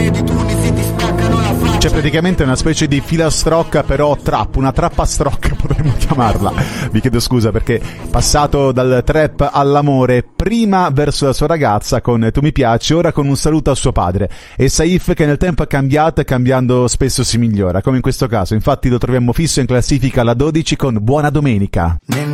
C'è praticamente una specie di filastrocca, però trap, una trappastrocca potremmo chiamarla. Vi chiedo scusa perché passato dal trap all'amore, prima verso la sua ragazza con Tu mi piaci, ora con un saluto a suo padre, e Saif che nel tempo è cambiato e cambiando spesso si migliora, come in questo caso. Infatti lo troviamo fisso in classifica alla 12 con Buona Domenica.